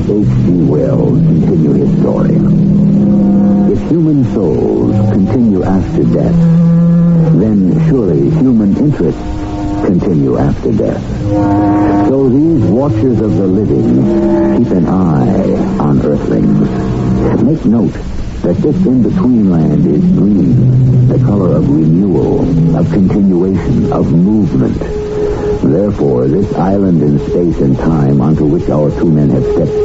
H.G. Wells continue his story. If human souls continue after death, then surely human interests continue after death. So these watchers of the living keep an eye on earthlings. Make note that this in-between land is green, the color of renewal, of continuation, of movement. Therefore, this island in space and time onto which our two men have stepped